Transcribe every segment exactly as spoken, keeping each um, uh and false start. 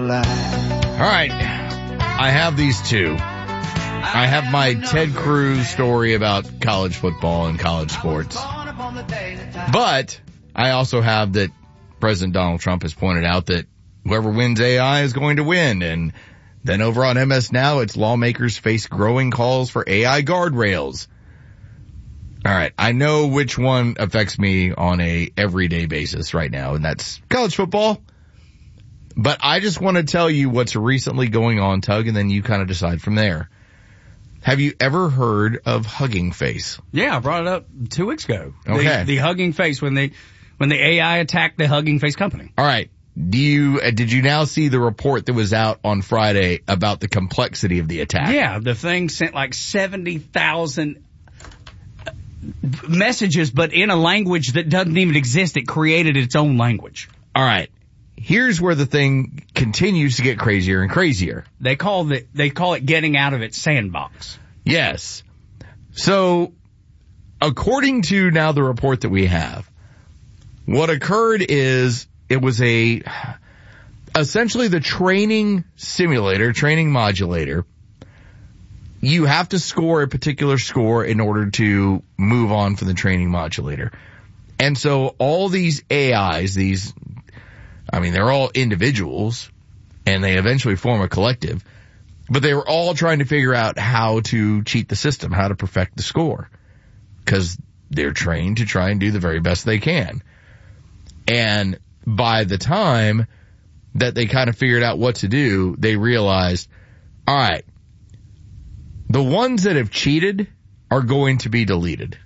lie. All right. I have these two. I have my Ted Cruz story about college football and college sports. But I also have that President Donald Trump has pointed out that whoever wins A I is going to win. And then over on M S Now, it's lawmakers face growing calls for A I guardrails. All right. I know which one affects me on a everyday basis right now, and that's college football. But I just want to tell you what's recently going on, Tug, and then you kind of decide from there. Have you ever heard of Hugging Face? Yeah, I brought it up two weeks ago. Okay. The, the Hugging Face, when they, when the A I attacked the Hugging Face company. All right. Do you, uh, did you now see the report that was out on Friday about the complexity of the attack? Yeah, the thing sent like seventy thousand messages, but in a language that doesn't even exist. It created its own language. All right. Here's where the thing continues to get crazier and crazier. They call it, they call it getting out of its sandbox. Yes. So, according to now the report that we have, what occurred is it was a, essentially the training simulator, training modulator. You have to score a particular score in order to move on from the training modulator. And so all these A Is, these, I mean, they're all individuals, and they eventually form a collective, but they were all trying to figure out how to cheat the system, how to perfect the score, because they're trained to try and do the very best they can. And by the time that they kind of figured out what to do, they realized, all right, the ones that have cheated are going to be deleted.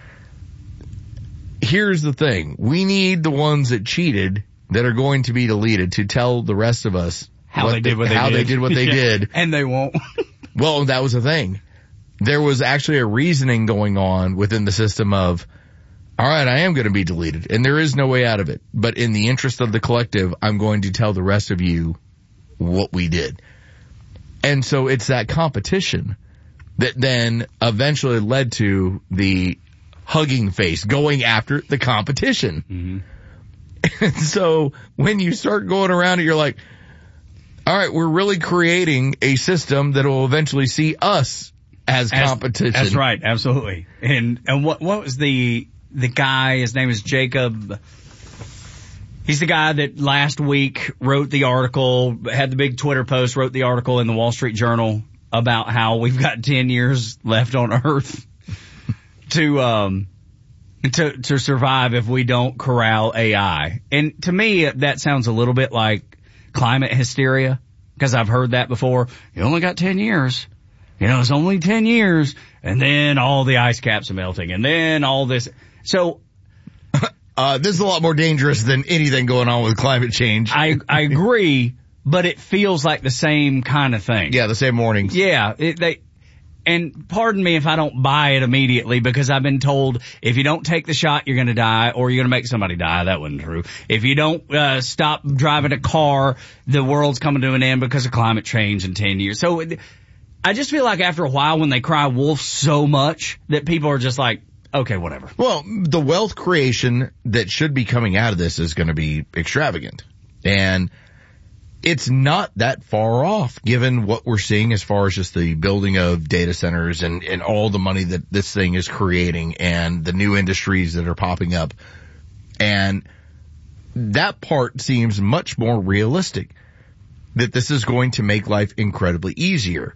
Here's the thing. We need the ones that cheated that are going to be deleted to tell the rest of us how they did what they how did. they did what they Yeah. did. And they won't. Well, that was the thing. There was actually a reasoning going on within the system of, all right, I am going to be deleted, and there is no way out of it. But in the interest of the collective, I'm going to tell the rest of you what we did. And so it's that competition that then eventually led to the Hugging Face going after the competition. Mm-hmm. And so when you start going around it, you're like, all right, we're really creating a system that will eventually see us as, as competition. That's right, absolutely. And and what what was the the guy? His name is Jacob. He's the guy that last week wrote the article, had the big Twitter post, wrote the article in the Wall Street Journal about how we've got ten years left on Earth to um to to survive if we don't corral A I. And to me, that sounds a little bit like climate hysteria, because I've heard that before. You only got ten years. You know, it's only ten years, and then all the ice caps are melting, and then all this. So, uh, this is a lot more dangerous than anything going on with climate change. I, I agree, but it feels like the same kind of thing. Yeah, the same warnings. Yeah, it, they, and pardon me if I don't buy it immediately, because I've been told if you don't take the shot, you're going to die, or you're going to make somebody die. That wasn't true. If you don't uh, stop driving a car, the world's coming to an end because of climate change in ten years. So it, I just feel like after a while, when they cry wolf so much, that people are just like, okay, whatever. Well, the wealth creation that should be coming out of this is going to be extravagant. And it's not that far off, given what we're seeing as far as just the building of data centers and, and all the money that this thing is creating and the new industries that are popping up. And that part seems much more realistic, that this is going to make life incredibly easier.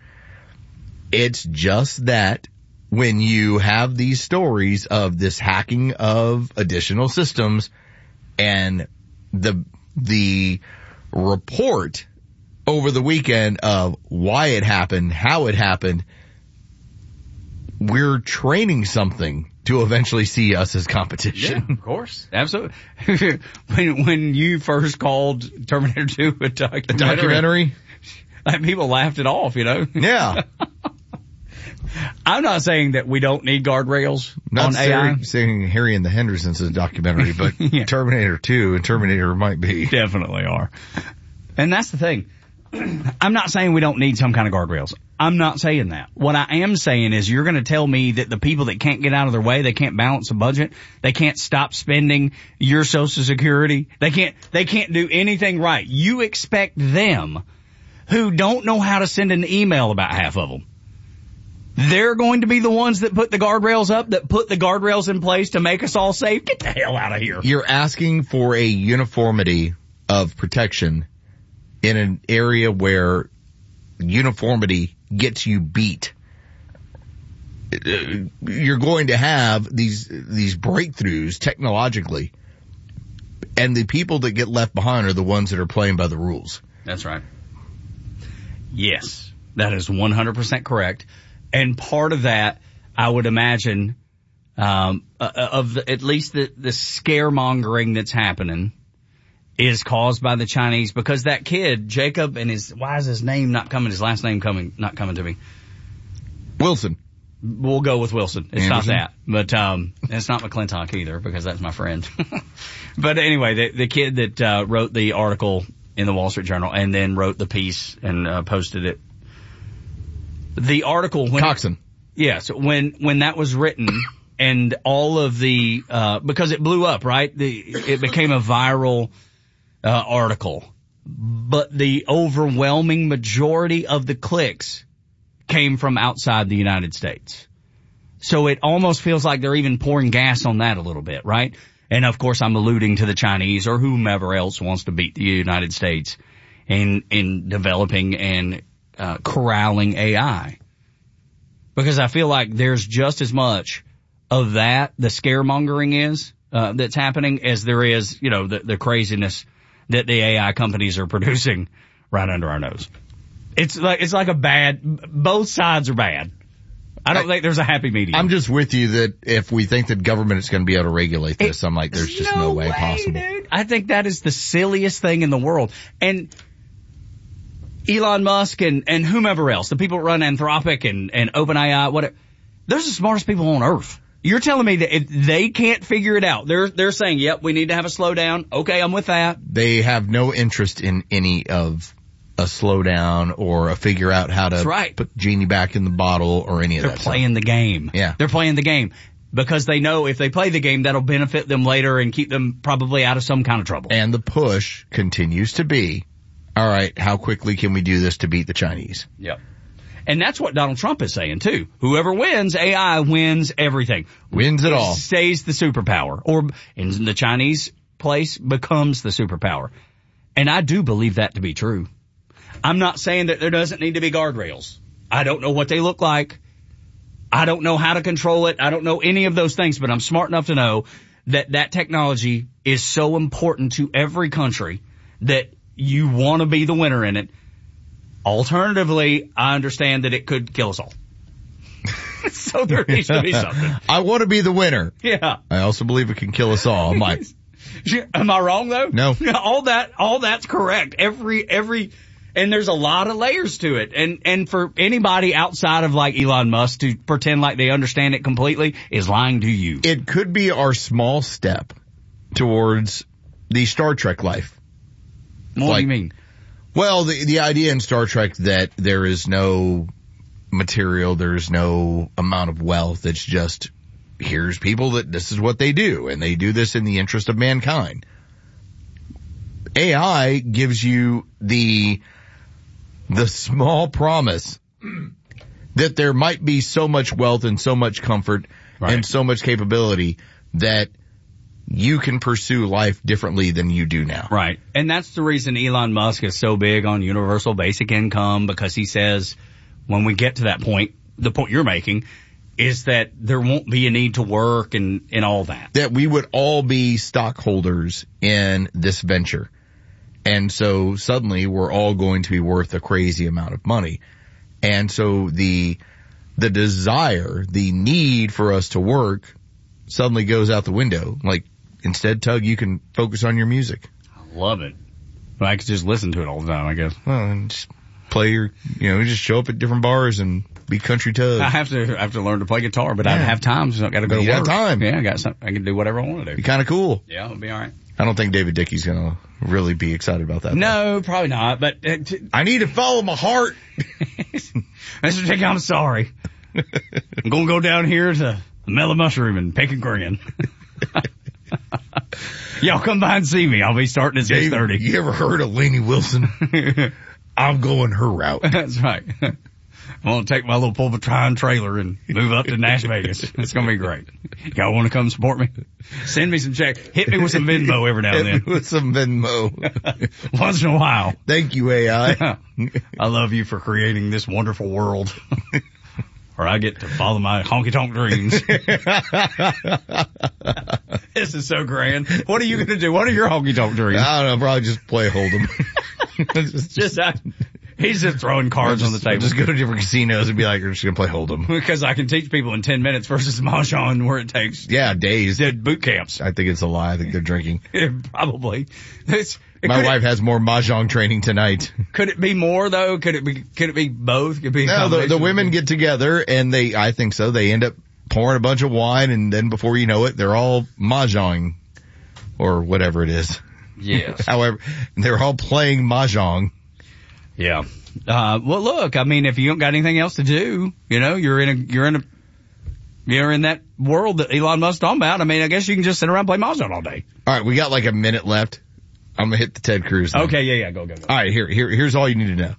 It's just that when you have these stories of this hacking of additional systems and the, the report over the weekend of why it happened, how it happened, we're training something to eventually see us as competition. Yeah, of course. Absolutely. when, when you first called Terminator two a documentary, a documentary? Like, people laughed it off, you know? Yeah. I'm not saying that we don't need guardrails not on A I. Not saying Harry and the Hendersons is a documentary, but yeah. Terminator two and Terminator might be. Definitely are. And that's the thing. I'm not saying we don't need some kind of guardrails. I'm not saying that. What I am saying is you're going to tell me that the people that can't get out of their way, they can't balance a budget, they can't stop spending your Social Security, they can't, they can't do anything right. You expect them, who don't know how to send an email, about half of them, they're going to be the ones that put the guardrails up, that put the guardrails in place to make us all safe? Get the hell out of here. You're asking for a uniformity of protection in an area where uniformity gets you beat. You're going to have these these breakthroughs technologically, and the people that get left behind are the ones that are playing by the rules. That's right. Yes, that is one hundred percent correct. And part of that, I would imagine, um, uh, of the, at least the, the scaremongering that's happening, is caused by the Chinese, because that kid, Jacob, and his, why is his name not coming, his last name coming, not coming to me? Wilson. We'll go with Wilson. It's Anderson. not that. But, um, it's not McClintock either, because that's my friend. But anyway, the, the kid that, uh, wrote the article in the Wall Street Journal and then wrote the piece and, uh, posted it. The article, when, Coxon. Yes, when, when that was written and all of the, uh, because it blew up, right? The, it became a viral, Uh, article, but the overwhelming majority of the clicks came from outside the United States. So it almost feels like they're even pouring gas on that a little bit, right? And of course I'm alluding to the Chinese or whomever else wants to beat the United States in, in developing and, uh, corralling A I. Because I feel like there's just as much of that, the scaremongering is, uh, that's happening, as there is, you know, the, the craziness that the A I companies are producing right under our nose. It's like, it's like a bad, both sides are bad. I don't I, think there's a happy medium. I'm just with you that if we think that government is going to be able to regulate this, it, I'm like, there's just no, no way, way possible. Dude. I think that is the silliest thing in the world. And Elon Musk and, and whomever else, the people that run Anthropic and, and OpenAI, whatever, they're the smartest people on earth. You're telling me that if they can't figure it out, they're, they're saying, yep, we need to have a slowdown. Okay, I'm with that. They have no interest in any of a slowdown or a figure out how to right. put the genie back in the bottle or any of they're that They're playing stuff. the game. Yeah. They're playing the game because they know if they play the game, that'll benefit them later and keep them probably out of some kind of trouble. And the push continues to be, all right, how quickly can we do this to beat the Chinese? Yep. And that's what Donald Trump is saying, too. Whoever wins, A I wins everything. Wins it all. Stays the superpower. Or, in the Chinese place, becomes the superpower. And I do believe that to be true. I'm not saying that there doesn't need to be guardrails. I don't know what they look like. I don't know how to control it. I don't know any of those things, but I'm smart enough to know that that technology is so important to every country that you want to be the winner in it. Alternatively, I understand that it could kill us all. So there needs to be something. I want to be the winner. Yeah. I also believe it can kill us all. I'm like, am I wrong though? No. All that, all that's correct. Every, every, and there's a lot of layers to it. And, and for anybody outside of like Elon Musk to pretend like they understand it completely is lying to you. It could be our small step towards the Star Trek life. What like, do you mean? Well, the the idea in Star Trek that there is no material, there's no amount of wealth. It's just, here's people that this is what they do, and they do this in the interest of mankind. A I gives you the the small promise that there might be so much wealth and so much comfort right. and so much capability that you can pursue life differently than you do now. Right. And that's the reason Elon Musk is so big on universal basic income, because he says when we get to that point, the point you're making is that there won't be a need to work and, and all that. That we would all be stockholders in this venture. And so suddenly we're all going to be worth a crazy amount of money. And so the, the desire, the need for us to work suddenly goes out the window. Like, instead, Tug, you can focus on your music. I love it. But I could just listen to it all the time, I guess. Well, and just play your, you know, just show up at different bars and be country Tug. I have to, I have to learn to play guitar, but yeah. I have time, so I got to go to you work. You got time. Yeah, I got something. I can do whatever I want to do. Be kind of cool. Yeah, it'll be all right. I don't think David Dickey's gonna really be excited about that. No, though. Probably not, but. Uh, t- I need to follow my heart. Mister Dick, I'm sorry. I'm going to go down here to the Mellow Mushroom and pick a grin. Y'all come by and see me. I'll be starting at six thirty. You ever heard of Lainey Wilson? I'm going her route. That's right. I'm going to take my little Pulvertron trailer and move up to Nash Vegas. It's going to be great. Y'all want to come support me? Send me some check. Hit me with some Venmo every now and then. Hit me with some Venmo. Once in a while. Thank you, A I. I love you for creating this wonderful world. Or I get to follow my honky-tonk dreams. This is so grand. What are you going to do? What are your honky-tonk dreams? I don't know. Probably just play Hold'em. just, just I, he's just throwing cards just, on the table. Just go to different casinos and be like, we're just going to play Hold'em. Because I can teach people in ten minutes versus Mahjong where it takes. Yeah, days. Boot camps. I think it's a lie. I think they're drinking. Probably. It's, My wife it, has more Mahjong training tonight. Could it be more though? Could it be, could it be both? Could it be no, the, the women get together and they, I think so, they end up pouring a bunch of wine and then before you know it, they're all Mahjong or whatever it is. Yes. However, they're all playing Mahjong. Yeah. Uh, well look, I mean, if you don't got anything else to do, you know, you're in a, you're in a, you're in that world that Elon Musk's talking about. I mean, I guess you can just sit around and play Mahjong all day. All right. We got like a minute left. I'm gonna hit the Ted Cruz thing. Okay, yeah, yeah, go, go, go. All right, here, here, here's all you need to know.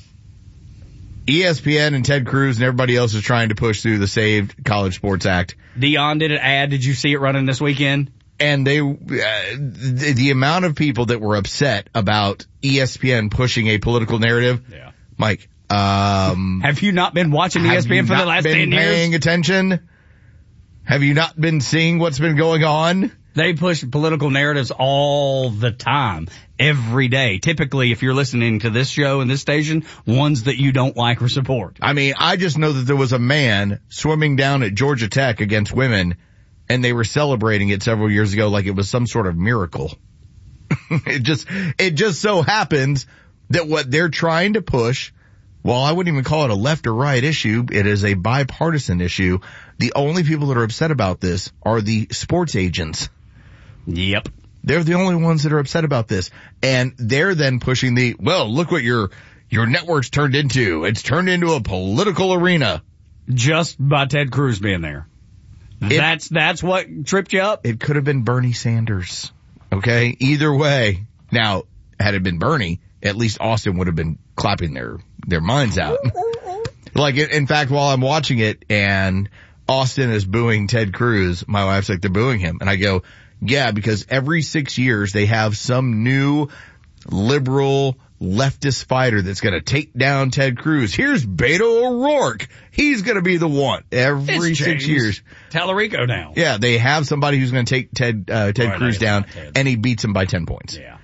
E S P N and Ted Cruz and everybody else is trying to push through the Saved College Sports Act. Dion did an ad. Did you see it running this weekend? And they, uh, the, the amount of people that were upset about E S P N pushing a political narrative. Yeah. Mike, um. Have you not been watching E S P N for the last ten years? Have you not been paying attention? Have you not been seeing what's been going on? They push political narratives all the time, every day. Typically, if you're listening to this show and this station, ones that you don't like or support. I mean, I just know that there was a man swimming down at Georgia Tech against women, and they were celebrating it several years ago like it was some sort of miracle. it just, it just so happens that what they're trying to push, well, I wouldn't even call it a left or right issue. It is a bipartisan issue. The only people that are upset about this are the sports agents. Yep. They're the only ones that are upset about this. And they're then pushing the, well, look what your, your network's turned into. It's turned into a political arena. Just by Ted Cruz being there. It, that's, that's what tripped you up? It could have been Bernie Sanders. Okay? Either way. Now, had it been Bernie, at least Austin would have been clapping their, their minds out. Like, in fact, while I'm watching it and Austin is booing Ted Cruz, my wife's like, they're booing him. And I go, yeah, because every six years they have some new liberal leftist fighter that's going to take down Ted Cruz. Here's Beto O'Rourke. He's going to be the one every it's six years. Tallarico now. Yeah, they have somebody who's going to take Ted uh, Ted right, Cruz down, Ted. and he beats him by ten points. Yeah.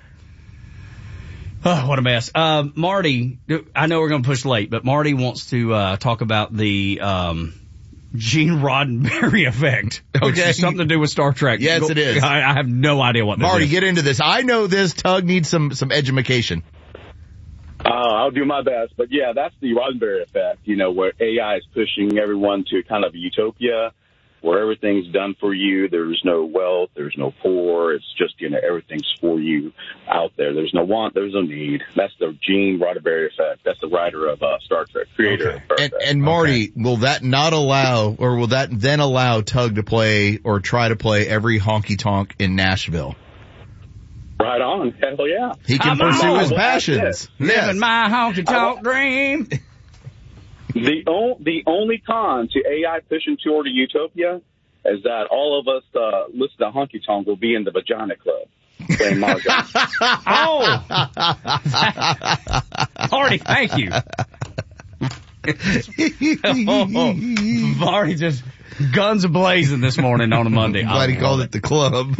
Oh, what a mess. Um, Marty, I know we're going to push late, but Marty wants to uh, talk about the um, Gene Roddenberry effect, which Okay. is something to do with Star Trek. Yes, Go, it is. I, I have no idea what this Marty, is. get into this. I know this. Tug needs some some education. Uh, I'll do my best. But, yeah, that's the Roddenberry effect, you know, where A I is pushing everyone to kind of a utopia where everything's done for you. There's no wealth. There's no poor. It's just, you know, everything's for you out there. There's no want. There's no need. That's the Gene Roddenberry effect. That's the writer of uh, Star Trek, creator Okay. of Star And, Trek. and Marty, will that not allow, or will that then allow Tug to play or try to play every honky tonk in Nashville? Right on. Hell yeah. He can I'm pursue on. his Well, that's passions. it. Yes. Living my honky-tonk dream. The, o- the only con to A I pushing toward a utopia is that all of us uh, listen to Honky Tonk will be in the Vagina Club playing Mahjong. Oh! Marty, thank you. oh, Marty just guns a-blazing this morning on a Monday. I'm glad he I called love it the club.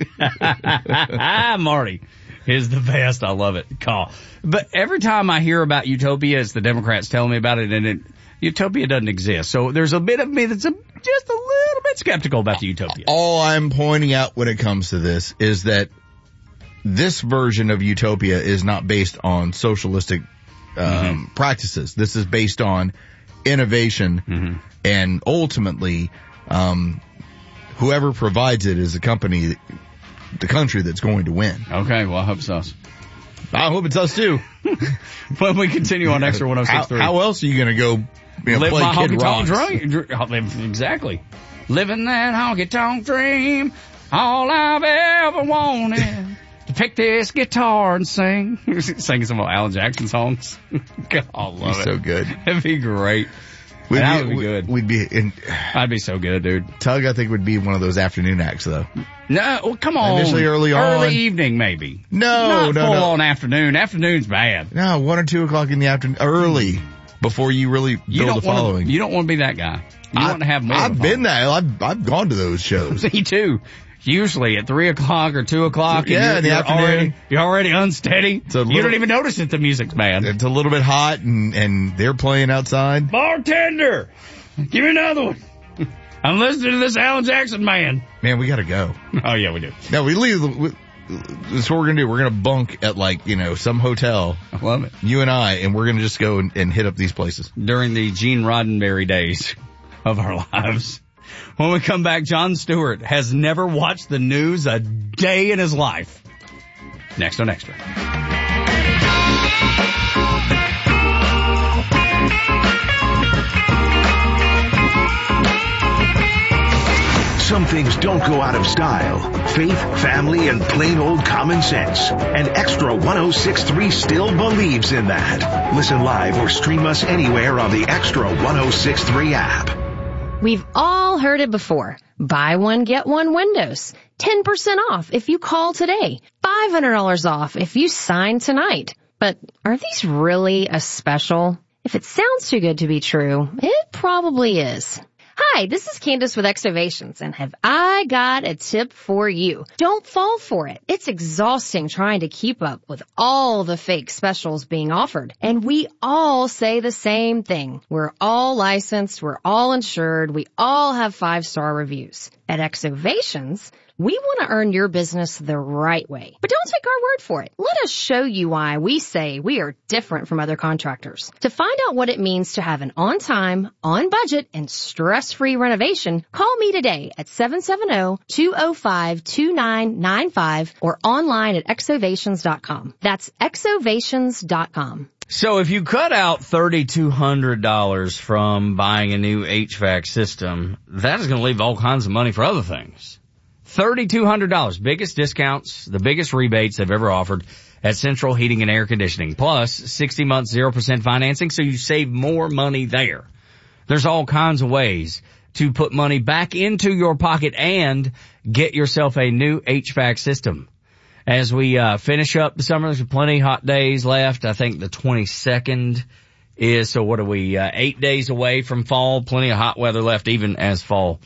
Marty is the best. I love it. Call. But every time I hear about utopia, it's the Democrats telling me about it, and it, utopia doesn't exist. So there's a bit of me that's a, just a little bit skeptical about the utopia. All I'm pointing out when it comes to this is that this version of utopia is not based on socialistic um, Mm-hmm. practices. This is based on innovation, Mm-hmm. and ultimately, um, whoever provides it is the company, the country that's going to win. Okay, well, I hope so. I hope it's us too. When we continue on Extra one oh six point three. How, how else are you going to go you know, live play my Kid honky Rocks? tonk dream? Exactly. Living that honky tonk dream. All I've ever wanted. To pick this guitar and sing. Singing some of Alan Jackson songs. God, I love He's it. so good. That'd be great. We'd that be, would be good. We'd be in. I'd be so good, dude. Tug, I think, would be one of those afternoon acts, though. No, well, come on. Initially early on. Early evening, maybe. No, Not no, full no. on afternoon. Afternoon's bad. No, one or two o'clock in the afternoon, early, before you really build You a don't following. want to. You don't want to be that guy. You I, want to have more. I've of a been that. I've I've gone to those shows. Me too. Usually at three o'clock or two o'clock. Yeah, and you're, in the you're afternoon. Already, you're already unsteady. a little- You don't even notice that the music's bad. It's a little bit hot, and and they're playing outside. Bartender, give me another one. I'm listening to this Alan Jackson man. Man, we gotta go. Oh yeah, we do. No, we leave. We, this is what we're gonna do. We're gonna bunk at like you know some hotel. I love it. You and I, and we're gonna just go and, and hit up these places During the Gene Roddenberry days of our lives. When we come back, Jon Stewart has never watched the news a day in his life. Next on Extra. Some things don't go out of style. Faith, family, and plain old common sense. And Extra one oh six point three still believes in that. Listen live or stream us anywhere on the Extra one oh six point three app. We've all heard it before. Buy one, get one Windows. ten percent off if you call today. five hundred dollars off if you sign tonight. But are these really a special? If it sounds too good to be true, it probably is. Hi, this is Candace with Exovations, and have I got a tip for you. Don't fall for it. It's exhausting trying to keep up with all the fake specials being offered. And we all say the same thing. We're all licensed, we're all insured, we all have five-star reviews. At Exovations, we want to earn your business the right way. But don't take our word for it. Let us show you why we say we are different from other contractors. To find out what it means to have an on-time, on-budget, and stress-free renovation, call me today at seven seven zero, two zero five, two nine nine five or online at exovations dot com. That's exovations dot com. So if you cut out three thousand two hundred dollars from buying a new H V A C system, that is going to leave all kinds of money for other things. three thousand two hundred dollars, biggest discounts, the biggest rebates they've ever offered at Central Heating and Air Conditioning. Plus, sixty months, zero percent financing, so you save more money there. There's all kinds of ways to put money back into your pocket and get yourself a new H V A C system. As we uh finish up the summer, there's plenty of hot days left. I think the twenty-second is, so what are we, uh, eight days away from fall. Plenty of hot weather left even as fall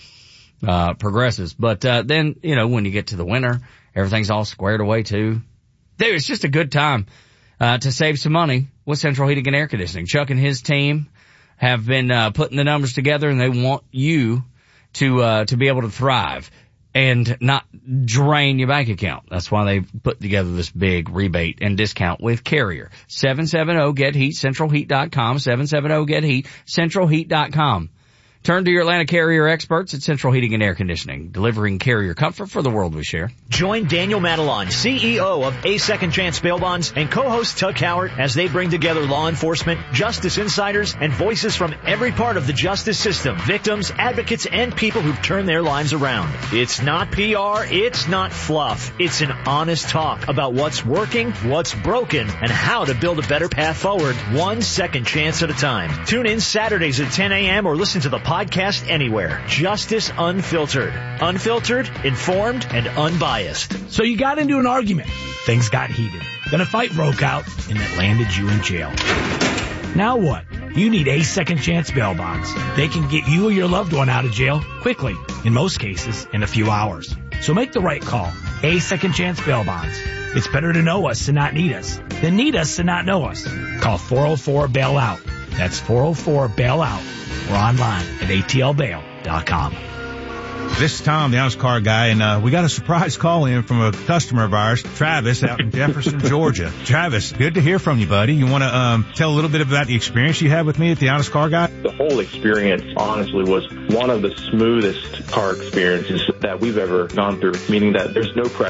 uh progresses. But uh then, you know, when you get to the winter, everything's all squared away too. Dude, it's just a good time uh to save some money with Central Heating and Air Conditioning. Chuck and his team have been uh putting the numbers together, and they want you to uh to be able to thrive and not drain your bank account. That's why they put together this big rebate and discount with Carrier. seven seven zero get heat, central heat dot com, seven seven zero get heat, central heat dot com. Turn to your Atlanta Carrier experts at Central Heating and Air Conditioning, delivering Carrier comfort for the world we share. Join Daniel Matalon, C E O of A Second Chance Bail Bonds, and co-host Tug Howard as they bring together law enforcement, justice insiders, and voices from every part of the justice system, victims, advocates, and people who've turned their lives around. It's not P R, it's not fluff. It's an honest talk about what's working, what's broken, and how to build a better path forward, one second chance at a time. Tune in Saturdays at ten a.m. or listen to the podcast anywhere. Justice Unfiltered. Unfiltered, informed, and unbiased. So you got into an argument. Things got heated. Then a fight broke out, and it landed you in jail. Now what? You need A Second Chance Bail Bonds. They can get you or your loved one out of jail quickly. In most cases, in a few hours. So make the right call. A Second Chance Bail Bonds. It's better to know us and not need us than need us and not know us. Call four oh four bail out. That's four oh four bail out. Or online at A T L bail dot com. This is Tom, the honest car guy, and uh, we got a surprise call in from a customer of ours, Travis, out in Jefferson, Georgia. Travis, good to hear from you, buddy. You want to um, tell a little bit about the experience you had with me at the honest car guy? The whole experience, honestly, was one of the smoothest car experiences that we've ever gone through, meaning that there's no pressure.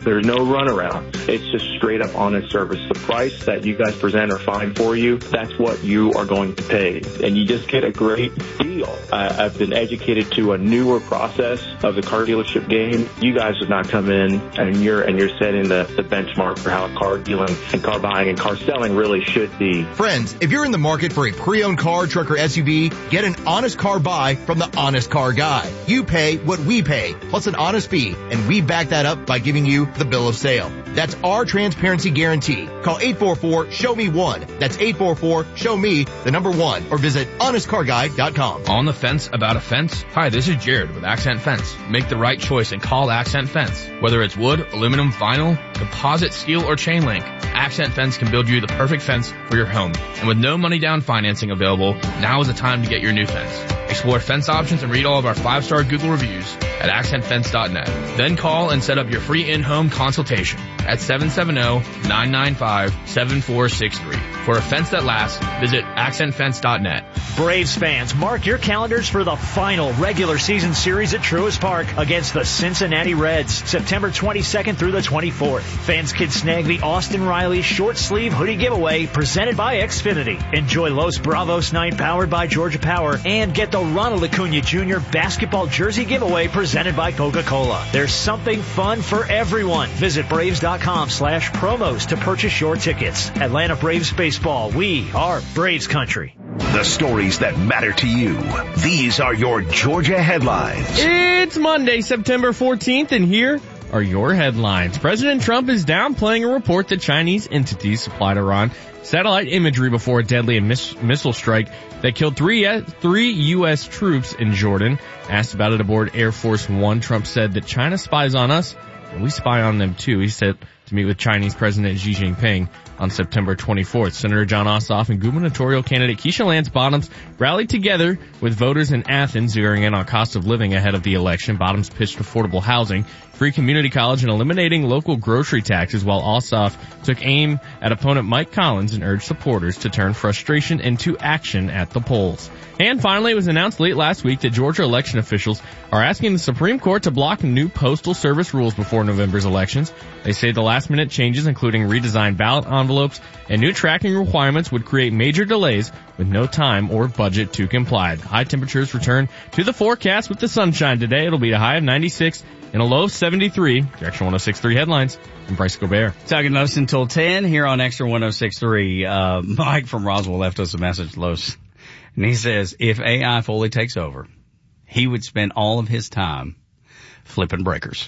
There's no runaround. It's just straight up honest service. The price that you guys present or find for you, that's what you are going to pay. And you just get a great deal. I, I've been educated to a newer process of the car dealership game. You guys would not come in and you're and you're setting the, the benchmark for how car dealing and car buying and car selling really should be. Friends, if you're in the market for a pre-owned car, truck, or S U V, get an honest car buy from the Honest Car Guy. You pay what we pay, plus an honest fee, and we back that up by giving you the bill of sale. That's our transparency guarantee. Call eight four four, show me one. That's eight four four, show me the number one, or visit honest car guy dot com. On the fence about a fence? Hi, this is Jared with Accent Fence. Make the right choice and call Accent Fence. Whether it's wood, aluminum, vinyl, composite, steel, or chain link, Accent Fence can build you the perfect fence for your home. And with no money down financing available, now is the time to get your new fence. Explore fence options and read all of our five-star Google reviews at accent fence dot net. Then call and set up your free in-home consultation at seven seven zero, nine nine five, seven four six three. For a fence that lasts, visit accent fence dot net. Braves fans, mark your calendars for the final regular season series at Truist Park against the Cincinnati Reds, September twenty-second through the twenty-fourth. Fans can snag the Austin Riley short sleeve hoodie giveaway presented by Xfinity. Enjoy Los Bravos night powered by Georgia Power and get the Ronald Acuna Junior basketball jersey giveaway presented by Coca-Cola. There's something fun for everyone. Visit Braves dot com slash promos to purchase your tickets. Atlanta Braves baseball. We are Braves country. The stories that matter to you. These are your Georgia headlines. It's Monday, September fourteenth, and here are your headlines. President Trump is downplaying a report that Chinese entities supplied Iran satellite imagery before a deadly miss- missile strike that killed three, uh, three U S troops in Jordan. Asked about it aboard Air Force One, Trump said that China spies on us, and we spy on them too. He said to meet with Chinese President Xi Jinping on September twenty-fourth. Senator John Ossoff and gubernatorial candidate Keisha Lance Bottoms rallied together with voters in Athens, zeroing in on cost of living ahead of the election. Bottoms pitched affordable housing, free community college, and eliminating local grocery taxes, while Ossoff took aim at opponent Mike Collins and urged supporters to turn frustration into action at the polls. And finally, it was announced late last week that Georgia election officials are asking the Supreme Court to block new Postal Service rules before November's elections. They say the last-minute changes, including redesigned ballot envelopes and new tracking requirements, would create major delays with no time or budget to comply. High temperatures return to the forecast with the sunshine today. It'll be a high of ninety-six and a low of seventy-three. Direction one oh six point three headlines. I'm Bryce Gobert. Talking to us until ten here on Extra one oh six point three. Uh, Mike from Roswell left us a message, Los. And he says, if A I fully takes over, he would spend all of his time flipping breakers.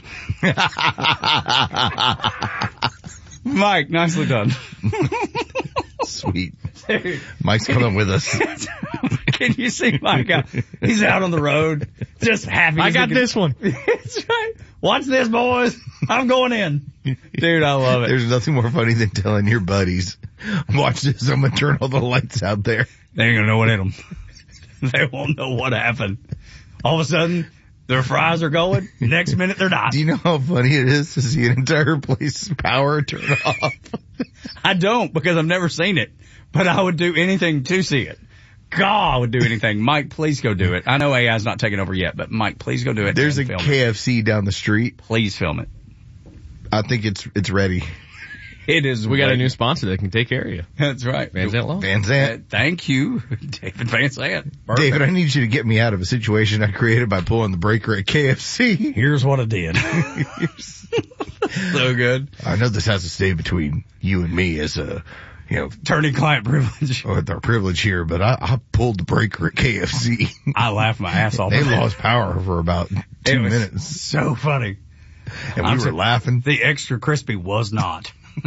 Mike, nicely done. Sweet. Mike's coming with us. Can you see Mike out? He's out on the road, just happy. I got this one. That's right. Watch this, boys. I'm going in. Dude, I love it. There's nothing more funny than telling your buddies, watch this, I'm going to turn all the lights out there. They ain't going to know what hit them. They won't know what happened. All of a sudden, their fries are going. Next minute, they're not. Do you know how funny it is to see an entire place's power turn off? I don't, because I've never seen it. But I would do anything to see it. God, I would do anything. Mike, please go do it. I know A I's not taking over yet, but Mike, please go do it. There's a K F C it. down the street. Please film it. I think it's it's ready. It is. We got a new sponsor that can take care of you. That's right. Van Zant Law. Van Zant. Uh, thank you, David Van Zant. Perfect. David, I need you to get me out of a situation I created by pulling the breaker at K F C. Here's what I did. So good. I know this has to stay between you and me as a, you know, attorney-client privilege. With our privilege here, but I, I pulled the breaker at K F C. I laughed my ass off. They lost power for about two it was minutes. So funny. And we I'm were saying, laughing. The extra crispy was not.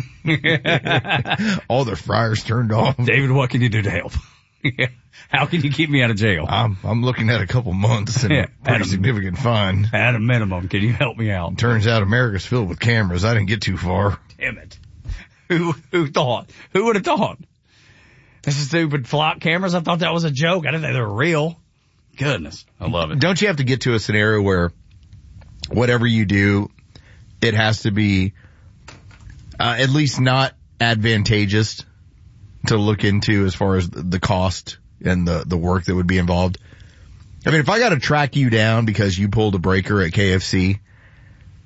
All the fryers turned off. David, what can you do to help? How can you keep me out of jail? I'm I'm looking at a couple months and yeah, a pretty a, significant fine. At a minimum, can you help me out? Turns out America's filled with cameras. I didn't get too far. Damn it. Who who thought? Who would have thought? This is stupid flock cameras. I thought that was a joke. I didn't think they were real. Goodness. I love it. Don't you have to get to a scenario where whatever you do, it has to be uh, at least not advantageous to look into as far as the cost and the, the work that would be involved? I mean, if I got to track you down because you pulled a breaker at K F C,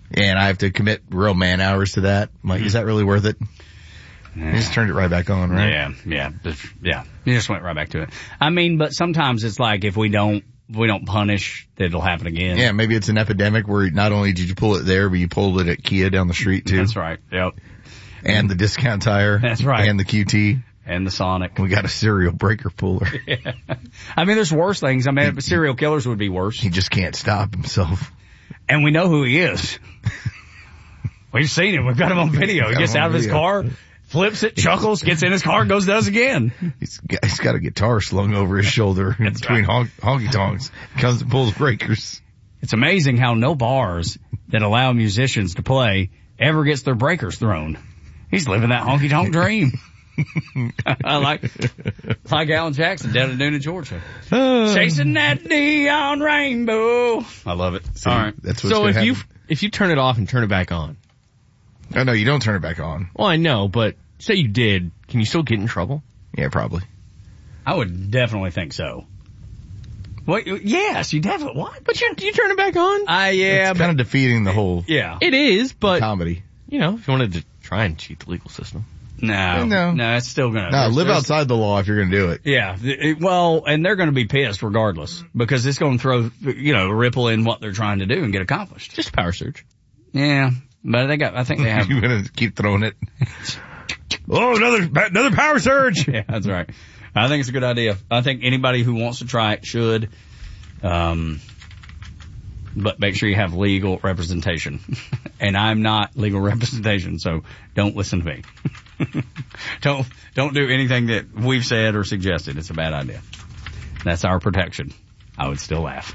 And I have to commit real man hours to that. I'm like, mm. is that really worth it? Yeah. You just turned it right back on, right? Yeah, yeah, yeah. You just went right back to it. I mean, but sometimes it's like if we don't, if we don't punish, it'll happen again. Yeah, maybe it's an epidemic where not only did you pull it there, but you pulled it at Kia down the street too. That's right. Yep. And the Discount Tire. That's right. And the Q T. And the Sonic. We got a serial breaker puller. Yeah. I mean, there's worse things. I mean, serial killers would be worse. He just can't stop himself. And we know who he is. We've seen him. We've got him on video. He gets out of his car, flips it, chuckles, gets in his car, goes, does again. He's got, he's got a guitar slung over his shoulder in between right. honk, honky tonks. Comes and pulls breakers. It's amazing how no bars that allow musicians to play ever gets their breakers thrown. He's living that honky tonk dream. I like, like Alan Jackson down in Duna, Georgia. Uh, Chasing that neon rainbow. I love it. See, all right. That's what's so if happen. you, if you turn it off and turn it back on. Oh no, you don't turn it back on. Well, I know, but say you did, can you still get in trouble? Yeah, probably. I would definitely think so. What? Yes, you definitely, what? But you, you turn it back on? I, uh, yeah. It's kind of defeating the whole. Yeah. It is, but. Comedy. You know, if you wanted to try and cheat the legal system. No, no, no, it's still gonna. No, live outside the law if you're gonna do it. Yeah, it, well, and they're gonna be pissed regardless because it's gonna throw, you know, ripple in what they're trying to do and get accomplished. Just a power surge. Yeah, but they got. I think they have. You're gonna keep throwing it. Oh, another another power surge. Yeah, that's right. I think it's a good idea. I think anybody who wants to try it should. Um, but make sure you have legal representation. And I'm not legal representation, so don't listen to me. don't, don't do anything that we've said or suggested. It's a bad idea. That's our protection. I would still laugh.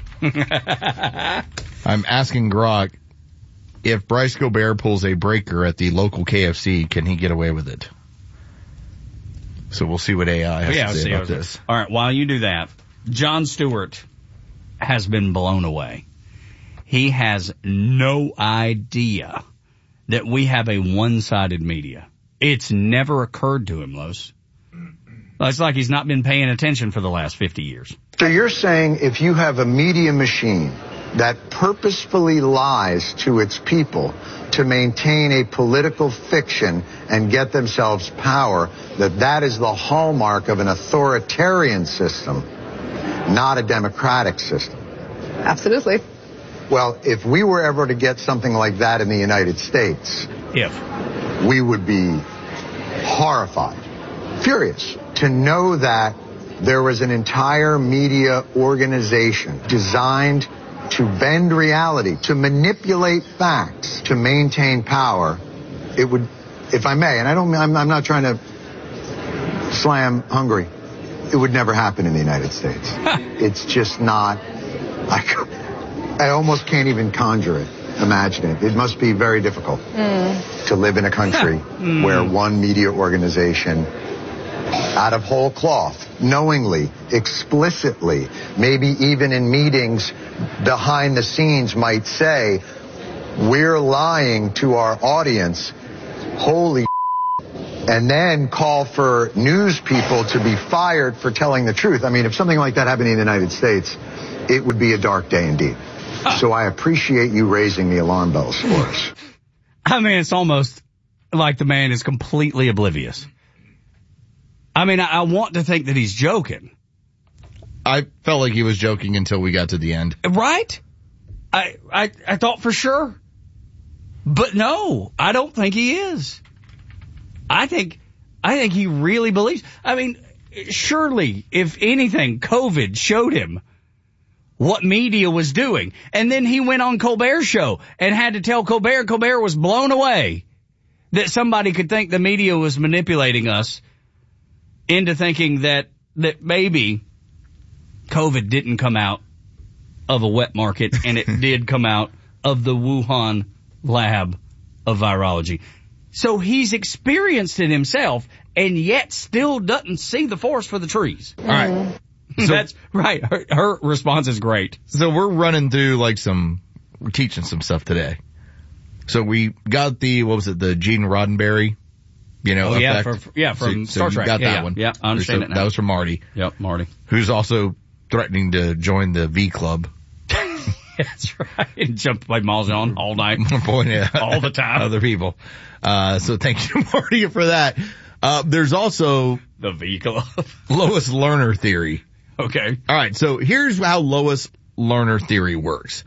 I'm asking Grok, if Bryce Gobert pulls a breaker at the local K F C, can he get away with it? So we'll see what A I has yeah, to say see about this. All right, while you do that, Jon Stewart has been blown away. He has no idea that we have a one-sided media. It's never occurred to him, Los. It's like he's not been paying attention for the last fifty years. So you're saying if you have a media machine that purposefully lies to its people to maintain a political fiction and get themselves power, that that is the hallmark of an authoritarian system, not a democratic system? Absolutely. Well, if we were ever to get something like that in the United States, if we would be horrified, furious to know that there was an entire media organization designed to bend reality, to manipulate facts, to maintain power. It would, if I may, and I don't, I'm, I'm not trying to slam Hungary. It would never happen in the United States. It's just not. I, I almost can't even conjure it, imagine it. It must be very difficult mm. to live in a country mm. where one media organization, out of whole cloth, knowingly, explicitly, maybe even in meetings behind the scenes might say, we're lying to our audience, holy and then call for news people to be fired for telling the truth. I mean, if something like that happened in the United States, it would be a dark day indeed. So I appreciate you raising the alarm bells for us. I mean, it's almost like the man is completely oblivious. I mean, I, I want to think that he's joking. I felt like he was joking until we got to the end. Right? I, I, I thought for sure. But no, I don't think he is. I think, I think he really believes. I mean, surely, if anything, COVID showed him what media was doing. And then he went on Colbert's show and had to tell Colbert, Colbert was blown away that somebody could think the media was manipulating us into thinking that, that maybe COVID didn't come out of a wet market and it did come out of the Wuhan lab of virology. So he's experienced it himself and yet still doesn't see the forest for the trees. All right. So, that's right. Her, her response is great. So we're running through like some, we're teaching some stuff today. So we got the, what was it, the Gene Roddenberry, you know, oh, yeah, effect. for, yeah, from so, Star so Trek. You got yeah, that yeah, one. Yeah, I understand so, it now. That was from Marty. Yep, Marty. Who's also threatening to join the V Club. That's right. And jump play Mahjong all night. Point at all the time. Other people. Uh, so thank you, Marty, for that. Uh, there's also the V Club. Lois Lerner theory. Okay. All right. So here's how Lois Lerner theory works.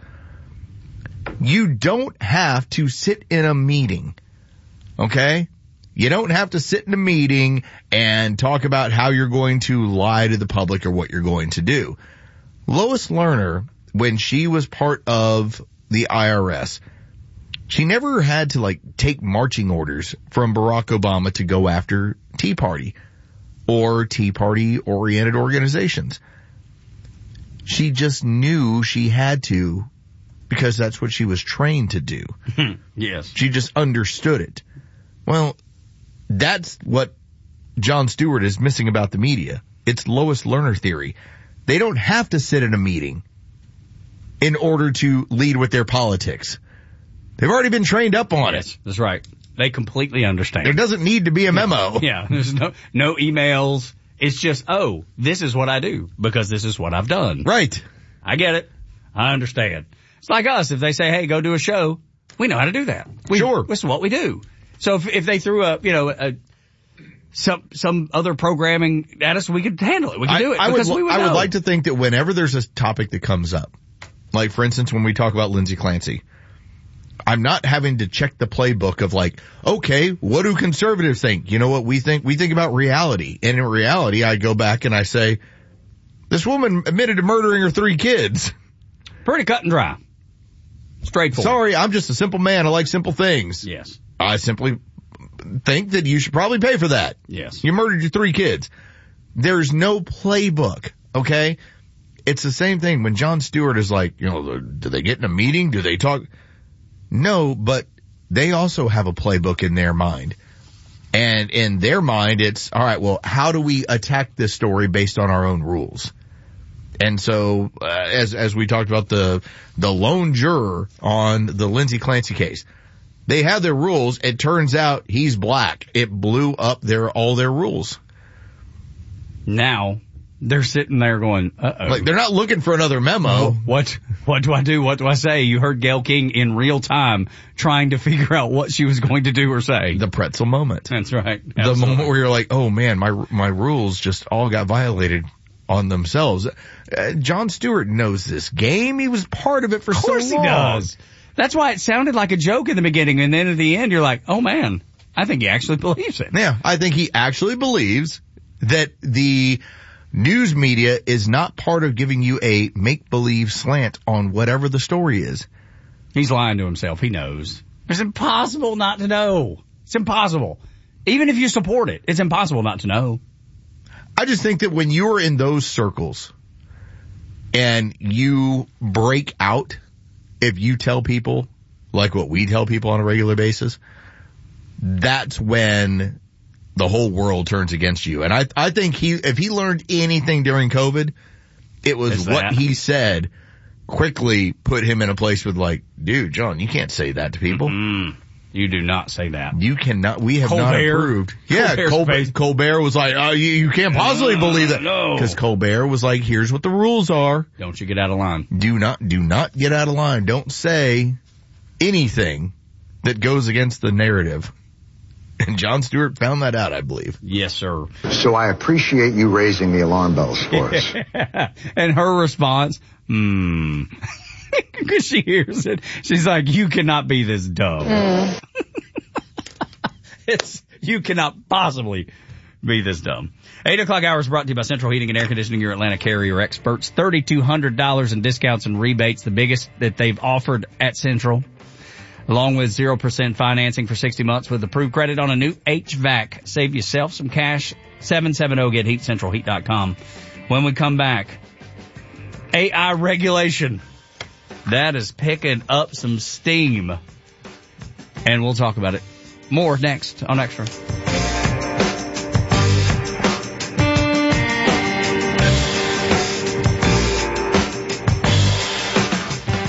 You don't have to sit in a meeting. Okay? You don't have to sit in a meeting and talk about how you're going to lie to the public or what you're going to do. Lois Lerner, when she was part of the I R S, she never had to like take marching orders from Barack Obama to go after Tea Party or Tea Party oriented organizations. She just knew she had to because that's what she was trained to do. Yes. She just understood it. Well, that's what Jon Stewart is missing about the media. It's Lois Lerner theory. They don't have to sit in a meeting in order to lead with their politics. They've already been trained up on yes, it. That's right. They completely understand. There doesn't need to be a memo. Yeah, there's no no emails. It's just, oh, this is what I do because this is what I've done. Right. I get it. I understand. It's like us. If they say, hey, go do a show, we know how to do that. We, sure. This is what we do. So if, if they threw a, you know, a, some some other programming at us, we could handle it. We could I, do it I because would, we would I know. would like to think that whenever there's a topic that comes up, like for instance when we talk about Lindsay Clancy, I'm not having to check the playbook of like, okay, what do conservatives think? You know what we think? We think about reality. And in reality, I go back and I say, this woman admitted to murdering her three kids. Pretty cut and dry. Straightforward. Sorry, I'm just a simple man. I like simple things. Yes. I simply think that you should probably pay for that. Yes. You murdered your three kids. There's no playbook, okay? It's the same thing when Jon Stewart is like, you know, do they get in a meeting? Do they talk? No, but they also have a playbook in their mind. And in their mind, it's, all right, well, how do we attack this story based on our own rules? And so, uh, as, as we talked about the, the lone juror on the Lindsay Clancy case, they have their rules. It turns out he's black. It blew up their, all their rules. Now, they're sitting there going, uh-oh. Like, they're not looking for another memo. What, what do I do? What do I say? You heard Gayle King in real time trying to figure out what she was going to do or say. The pretzel moment. That's right. Absolutely. The moment where you're like, oh man, my, my rules just all got violated on themselves. Uh, Jon Stewart knows this game. He was part of it for so long. Of course he does. That's why it sounded like a joke in the beginning, and then at the end you're like, oh man, I think he actually believes it. Yeah, I think he actually believes that the news media is not part of giving you a make-believe slant on whatever the story is. He's lying to himself. He knows. It's impossible not to know. It's impossible. Even if you support it, it's impossible not to know. I just think that when you're in those circles and you break out, if you tell people like what we tell people on a regular basis, that's when the whole world turns against you. And I, I think he, if he learned anything during COVID, it was what he said quickly put him in a place with like, dude, John, you can't say that to people. Mm-hmm. You do not say that. You cannot. We have Colbert. not approved. Yeah, Colbert's Colbert, face. Colbert was like, oh, you, you can't possibly no, believe that. No. Because Colbert was like, here's what the rules are. Don't you get out of line. Do not, do not get out of line. Don't say anything that goes against the narrative. And Jon Stewart found that out, I believe. Yes, sir. So I appreciate you raising the alarm bells for us. And her response, hmm. Because she hears it. She's like, you cannot be this dumb. Mm. It's, you cannot possibly be this dumb. Eight o'clock hours brought to you by Central Heating and Air Conditioning, your Atlanta carrier experts. three thousand two hundred dollars in discounts and rebates, the biggest that they've offered at Central. Along with zero percent financing for sixty months with approved credit on a new H V A C. Save yourself some cash. seven seven zero get heat central heat dot com. When we come back, A I regulation. That is picking up some steam. And we'll talk about it more next on Extra. Extra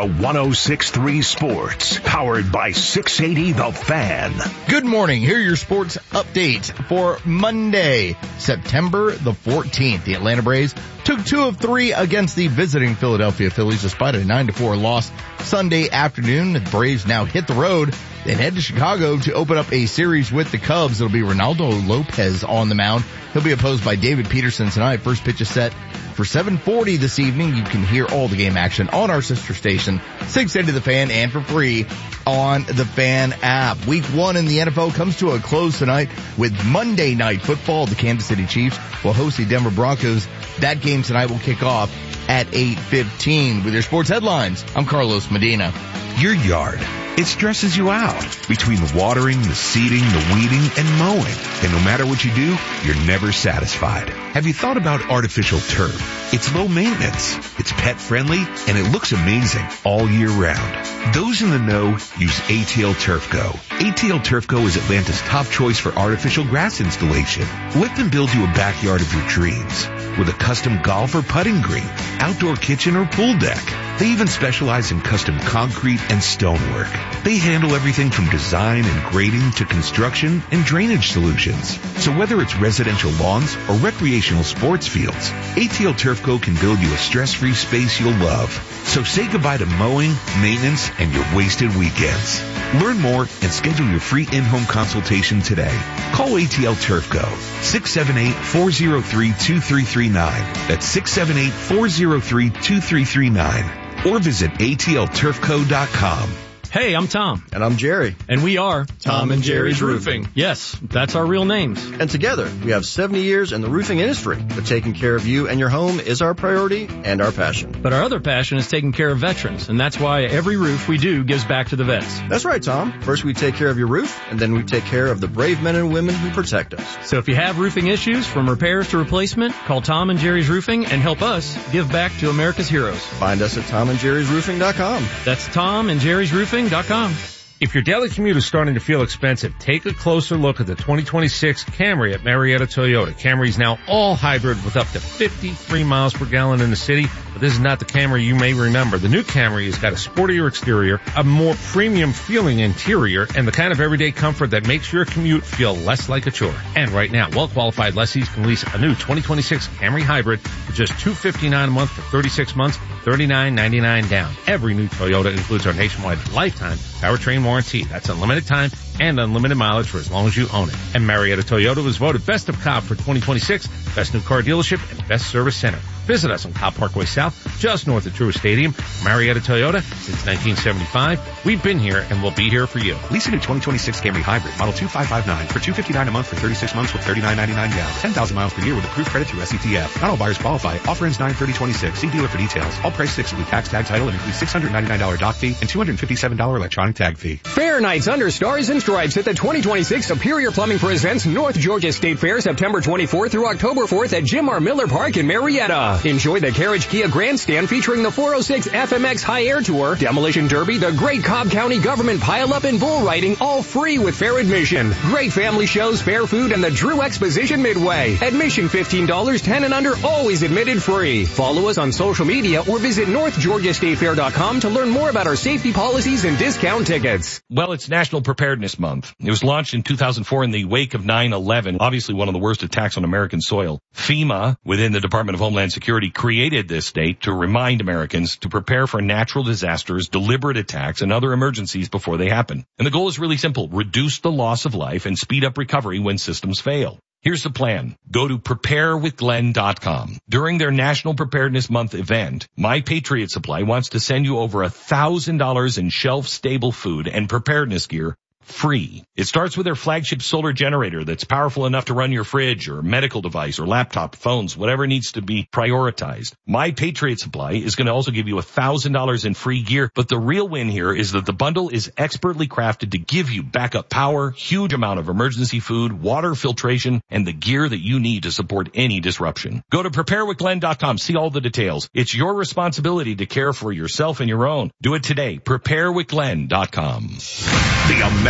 one oh six point three Sports, powered by six eighty The Fan. Good morning. Here are your sports updates for Monday, September the fourteenth. The Atlanta Braves took two of three against the visiting Philadelphia Phillies despite a nine to four loss Sunday afternoon. The Braves now hit the road and head to Chicago to open up a series with the Cubs. It'll be Ronaldo Lopez on the mound. He'll be opposed by David Peterson tonight. First pitch is set for seven forty this evening. You can hear all the game action on our sister station, six eighty The Fan, and for free on the Fan app. Week one in the N F L comes to a close tonight with Monday Night Football. The Kansas City Chiefs will host the Denver Broncos. That game tonight will kick off at eight fifteen. With your sports headlines, I'm Carlos Medina. Your yard, it stresses you out between the watering, the seeding, the weeding, and mowing. And no matter what you do, you're never satisfied. Have you thought about artificial turf? It's low maintenance, it's pet friendly, and it looks amazing all year round. Those in the know use A T L Turf Go. A T L Turf Go is Atlanta's top choice for artificial grass installation. Let them build you a backyard of your dreams with a custom golf or putting green, outdoor kitchen or pool deck. They even specialize in custom concrete and stonework. They handle everything from design and grading to construction and drainage solutions. So whether it's residential lawns or recreational sports fields, A T L Turf Co can build you a stress-free space you'll love. So say goodbye to mowing, maintenance, and your wasted weekends. Learn more and schedule your free in-home consultation today. Call A T L Turf Co. six seven eight, four oh three, two three three nine. That's six seven eight, four oh three, two three three nine. Or visit A T L turf co dot com. Hey, I'm Tom. And I'm Jerry. And we are Tom and Jerry's Roofing. Yes, that's our real names. And together, we have seventy years in the roofing industry. But taking care of you and your home is our priority and our passion. But our other passion is taking care of veterans. And that's why every roof we do gives back to the vets. That's right, Tom. First we take care of your roof, and then we take care of the brave men and women who protect us. So if you have roofing issues, from repairs to replacement, call Tom and Jerry's Roofing and help us give back to America's heroes. Find us at tom and jerry's roofing dot com. That's tom and jerry's roofing dot com. If your daily commute is starting to feel expensive, take a closer look at the twenty twenty-six Camry at Marietta Toyota. Camry is now all hybrid with up to fifty-three miles per gallon in the city, but this is not the Camry you may remember. The new Camry has got a sportier exterior, a more premium feeling interior, and the kind of everyday comfort that makes your commute feel less like a chore. And right now, well-qualified lessees can lease a new twenty twenty-six Camry Hybrid for just two hundred fifty-nine dollars a month for thirty-six months, thirty-nine ninety-nine down. Every new Toyota includes our nationwide lifetime powertrain warranty. That's unlimited time and unlimited mileage for as long as you own it. And Marietta Toyota was voted Best of Cobb for twenty twenty-six, Best New Car Dealership, and Best Service Center. Visit us on Cobb Parkway South, just north of Truist Stadium. Marietta Toyota, since nineteen seventy-five. We've been here and we'll be here for you. Lease a new twenty twenty-six Camry Hybrid, model two five five nine, for two hundred fifty-nine dollars a month for thirty-six months with thirty-nine ninety-nine down. ten thousand miles per year with approved credit through S C T F. Not all buyers qualify. Offer ends nine thirty twenty-six. See dealer for details. All prices exclude tax, tag, title, and include six hundred ninety-nine dollars dock fee and two hundred fifty-seven dollars electronic tag fee. Fair Nights Under Stars and Stripes at the twenty twenty-six Superior Plumbing presents North Georgia State Fair September twenty-fourth through October fourth at Jim R. Miller Park in Marietta. Enjoy the Carriage Kia Grandstand featuring the four oh six F M X High Air Tour, Demolition Derby, the Great Cobb County Government Pile-Up, and Bull Riding, all free with fair admission. Great family shows, fair food, and the Drew Exposition Midway. Admission fifteen dollars, ten and under, always admitted free. Follow us on social media or visit north georgia state fair dot com to learn more about our safety policies and discount tickets. Well, it's National Preparedness Month. It was launched in two thousand four in the wake of nine eleven, obviously one of the worst attacks on American soil. FEMA, within the Department of Homeland Security, created this day to remind Americans to prepare for natural disasters, deliberate attacks, and other emergencies before they happen. And the goal is really simple: reduce the loss of life and speed up recovery when systems fail. Here's the plan. Go to prepare with glenn dot com. During their National Preparedness Month event, My Patriot Supply wants to send you over one thousand dollars in shelf-stable food and preparedness gear free. It starts with their flagship solar generator that's powerful enough to run your fridge or medical device or laptop, phones, whatever needs to be prioritized. My Patriot Supply is going to also give you one thousand dollars in free gear, but the real win here is that the bundle is expertly crafted to give you backup power, huge amount of emergency food, water filtration, and the gear that you need to support any disruption. Go to prepare with glenn dot com. See all the details. It's your responsibility to care for yourself and your own. Do it today. prepare with glenn dot com. The American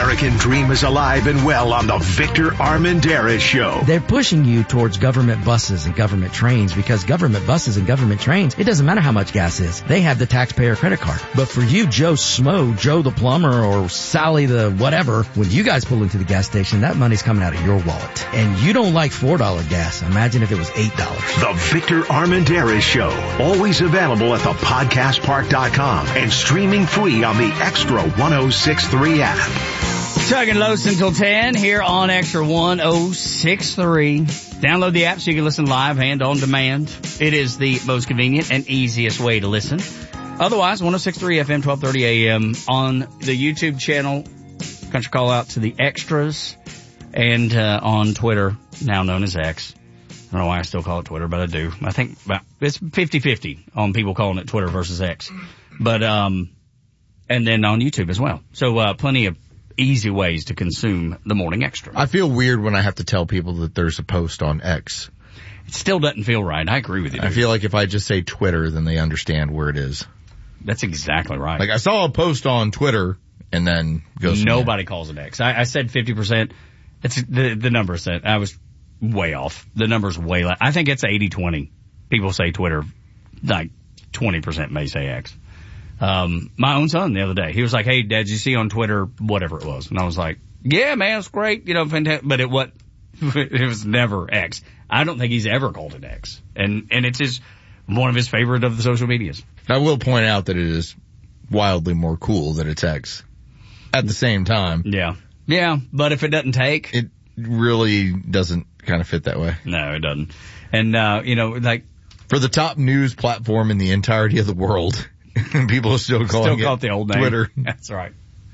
American dream is alive and well on the Victor Armendariz Show. They're pushing you towards government buses and government trains because government buses and government trains, it doesn't matter how much gas is. They have the taxpayer credit card. But for you, Joe Smo, Joe the plumber, or Sally the whatever, when you guys pull into the gas station, that money's coming out of your wallet. And you don't like four dollar gas. Imagine if it was eight dollars. The Victor Armendariz Show. Always available at the podcast park dot com and streaming free on the Extra one oh six point three app. Tug and Los until ten here on Extra one oh six point three. Download the app so you can listen live and on demand. It is the most convenient and easiest way to listen. Otherwise, one oh six point three F M, twelve thirty A M on the YouTube channel. Country call out to the extras and uh, on Twitter, now known as X. I don't know why I still call it Twitter, but I do. I think well, it's fifty-fifty on people calling it Twitter versus X. But, um, and then on YouTube as well. So, uh, plenty of easy ways to consume the Morning Extra. I feel weird when I have to tell people that there's a post on X. It still doesn't feel right. I agree with you, dude. I feel like if I just say Twitter, then they understand where it is. That's exactly right. Like I saw a post on Twitter and then goes. Nobody calls it X. I, I said fifty percent. It's the, the number said, I was way off. The number's way less. I think it's eighty twenty. People say Twitter, like twenty percent may say X. Um, my own son the other day, he was like, hey, Dad, did you see on Twitter whatever it was? And I was like, yeah, man, it's great. You know, fantastic. But it, what, it was never X. I don't think he's ever called it X. And, and it's his, one of his favorite of the social medias. I will point out that it is wildly more cool that it's X. At the same time. Yeah. Yeah, but if it doesn't take. It really doesn't kind of fit that way. No, it doesn't. And, uh, you know, like. For the top news platform in the entirety of the world, people are still calling still call it, it the old name. Twitter. That's right.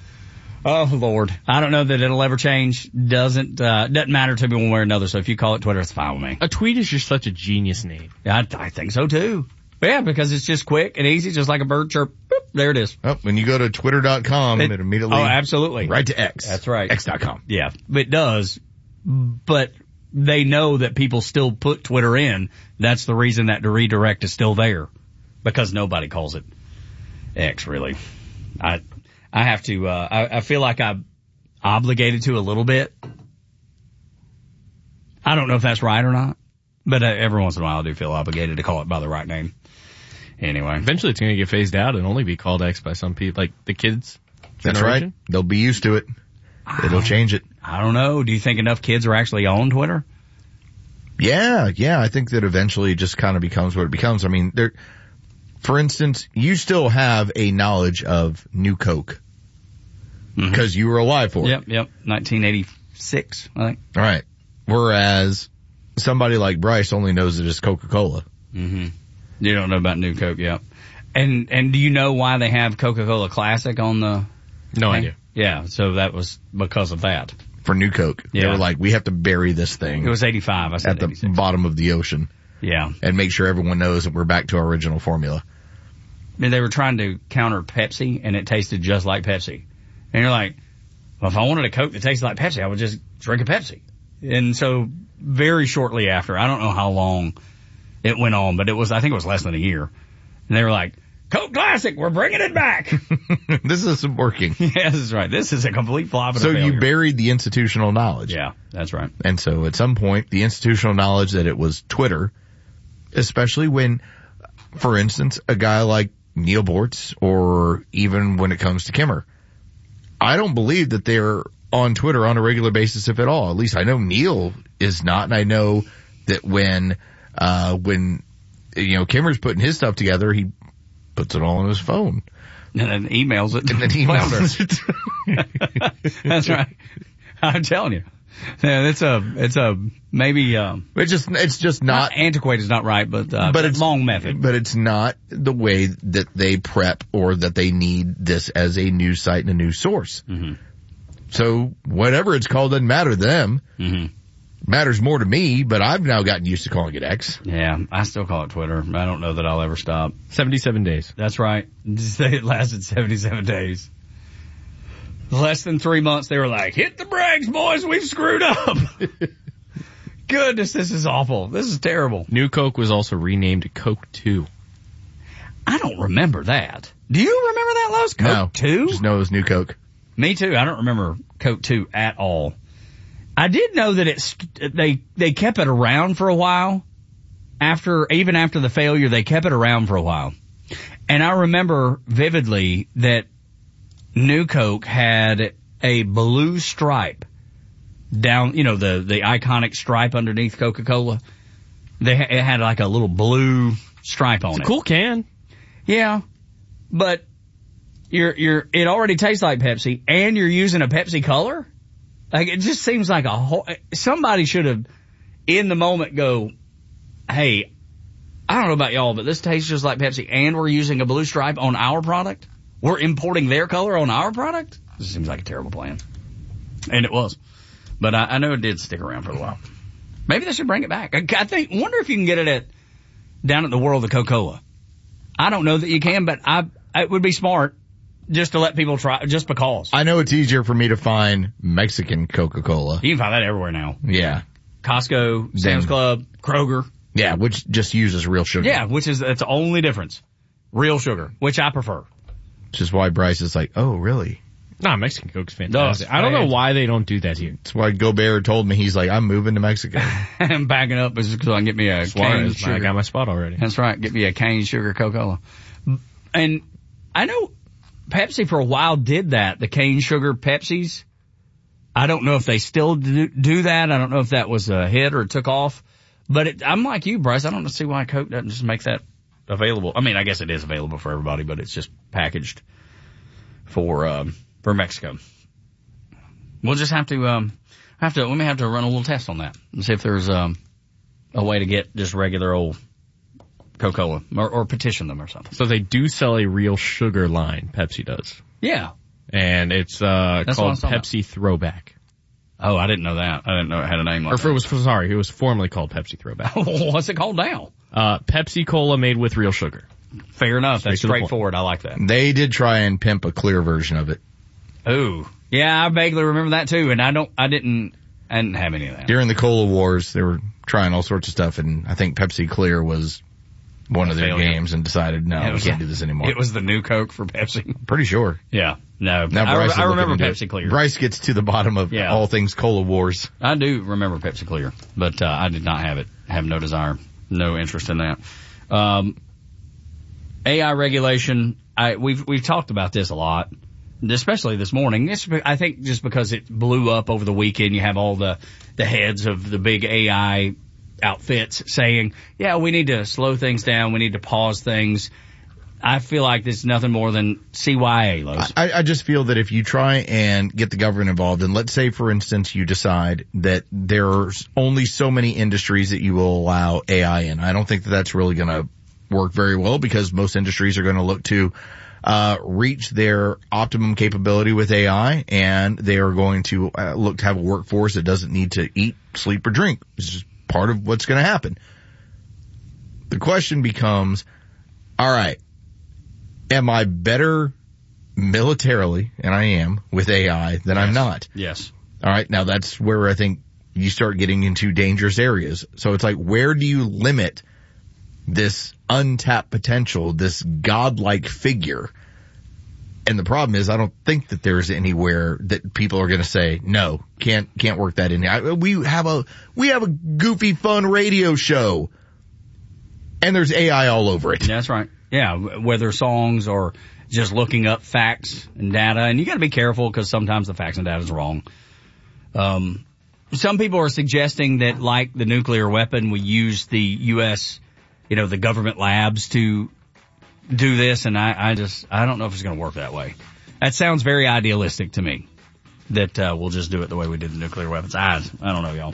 Oh, Lord. I don't know that it'll ever change. Doesn't, uh, doesn't matter to me one way or another. So if you call it Twitter, it's fine with me. A tweet is just such a genius name. I, I think so too. Yeah, because it's just quick and easy, just like a bird chirp. Boop, there it is. Oh, when you go to twitter dot com, it, it immediately. Oh, absolutely. Right to X. That's right. X dot com. Yeah, it does. But they know that people still put Twitter in. That's the reason that the redirect is still there. Because nobody calls it X, really. I, I have to, uh, I, I feel like I'm obligated to a little bit. I don't know if that's right or not. But uh, every once in a while I do feel obligated to call it by the right name. Anyway. Eventually it's going to get phased out and only be called X by some people, like the kids. That's generation. Right. They'll be used to it. It'll change it. I don't know. Do you think enough kids are actually on Twitter? Yeah, yeah. I think that eventually it just kind of becomes what it becomes. I mean, there, for instance, you still have a knowledge of New Coke. Because mm-hmm. you were alive for it. Yep, yep. nineteen eighty-six, I think. All right. Whereas somebody like Bryce only knows it as Coca-Cola. Mm-hmm. You don't know about New Coke, yeah. And and do you know why they have Coca-Cola Classic on the... No idea. Yeah, so that was because of that. For New Coke. Yeah. They were like, we have to bury this thing. It was eighty-five, I said at the eighty-six. Bottom of the ocean. Yeah. And make sure everyone knows that we're back to our original formula. I mean, they were trying to counter Pepsi, and it tasted just like Pepsi. And you're like, well, if I wanted a Coke that tasted like Pepsi, I would just drink a Pepsi. And so very shortly after, I don't know how long it went on, but it was, I think it was less than a year. And they were like, Coke Classic, we're bringing it back. This isn't working. Yeah, this is right. This is a complete flop. So you buried the institutional knowledge. Yeah, that's right. And so at some point, the institutional knowledge that it was Twitter, especially when, for instance, a guy like Neil Bortz, or even when it comes to Kimmer, I don't believe that they're on Twitter on a regular basis, if at all. At least I know Neil is not, and I know that when, uh, when, you know, Kimmer's putting his stuff together, he puts it all on his phone. And then emails it. And then emails it. That's right. I'm telling you. Yeah, it's a, it's a, maybe, um, it's just, it's just not, not antiquated is not right, but, uh, but it's long method. But it's not the way that they prep or that they need this as a news site and a news source. Mm-hmm. So whatever it's called doesn't matter to them. Mm-hmm. Matters more to me, but I've now gotten used to calling it X. Yeah, I still call it Twitter. I don't know that I'll ever stop. seventy-seven days. That's right. It lasted seventy-seven days. Less than three months, they were like, hit the brakes, boys, we've screwed up. Goodness, this is awful. This is terrible. New Coke was also renamed Coke two. I don't remember that. Do you remember that, Lowe's? Coke no, two? Just know it was New Coke. Me too. I don't remember Coke two at all. I did know that it's, they, they kept it around for a while. After, even after the failure, they kept it around for a while. And I remember vividly that New Coke had a blue stripe down, you know, the, the iconic stripe underneath Coca-Cola. They, it had like a little blue stripe on it's it. A cool can. Yeah. But you're, you're, it already tastes like Pepsi and you're using a Pepsi color? Like, it just seems like a whole, somebody should have in the moment go, hey, I don't know about y'all, but this tastes just like Pepsi and we're using a blue stripe on our product? We're importing their color on our product? This seems like a terrible plan. And it was. But I, I know it did stick around for a while. Maybe they should bring it back. I, I think, wonder if you can get it at, down at the World of Coca-Cola. I don't know that you can, but I, it would be smart just to let people try, just because. I know it's easier for me to find Mexican Coca-Cola. You can find that everywhere now. Yeah. Costco, Sam's Club, Kroger. Yeah, which just uses real sugar. Yeah, which is, that's the only difference. Real sugar, which I prefer. Which is why Bryce is like, oh, really? Nah, Mexican Coke's fantastic. No, I don't know why they don't do that here. That's why Gobert told me, he's like, I'm moving to Mexico. I'm backing up just because I can get me a cane sugar. I got my spot already. That's right, get me a cane sugar Coca-Cola. And I know Pepsi for a while did that, the cane sugar Pepsis. I don't know if they still do, do that. I don't know if that was a hit or took off. But it, I'm like you, Bryce. I don't see why Coke doesn't just make that available. I mean, I guess it is available for everybody, but it's just packaged for um, for Mexico. We'll just have to um have to we may have to run a little test on that and see if there's um a way to get just regular old Coca-Cola or, or petition them or something. So they do sell a real sugar line. Pepsi does. Yeah, and it's uh That's called Pepsi about. Throwback. Oh, I didn't know that. I didn't know it had a name like or that. Or it was, sorry, it was formerly called Pepsi Throwback. What's it called now? Uh, Pepsi Cola made with real sugar. Fair enough. Straight That's straightforward. I like that. They did try and pimp a clear version of it. Ooh. Yeah, I vaguely remember that too, and I don't, I didn't, I didn't have any of that. During the Cola Wars, they were trying all sorts of stuff, and I think Pepsi Clear was one of their failure. games and decided, no, we can't do this anymore. It was the new Coke for Pepsi. Pretty sure. Yeah. No. Now I, Bryce I is remember looking into Pepsi it. Clear. Bryce gets to the bottom of Yeah. all things Cola Wars. I do remember Pepsi Clear, but uh, I did not have it. Have no desire, no interest in that. Um, A I regulation. I we've we've talked about this a lot, especially this morning. It's, I think just because it blew up over the weekend, you have all the the heads of the big A I outfits saying, "Yeah, we need to slow things down. We need to pause things." I feel like this is nothing more than C Y A, Lowe's. I, I just feel that if you try and get the government involved, and let's say, for instance, you decide that there's only so many industries that you will allow A I in, I don't think that that's really going to work very well, because most industries are going to look to uh reach their optimum capability with A I, and they are going to uh, look to have a workforce that doesn't need to eat, sleep, or drink. It's just part of what's going to happen. The question becomes, all right, am I better militarily, and I am, with A I than Yes. I'm not? Yes. All right, now that's where I think you start getting into dangerous areas. So it's like, where do you limit this untapped potential, this godlike figure? And the problem is, I don't think that there's anywhere that people are going to say, no, can't can't work that in. I, we have a we have a goofy, fun radio show, and there's A I all over it. That's right. Yeah, whether songs or just looking up facts and data. And you got to be careful, because sometimes the facts and data is wrong. Um, some people are suggesting that, like the nuclear weapon, we use the U S, you know, the government labs to do this. And I, I just, I don't know if it's going to work that way. That sounds very idealistic to me, that uh, we'll just do it the way we did the nuclear weapons. I, I don't know, y'all.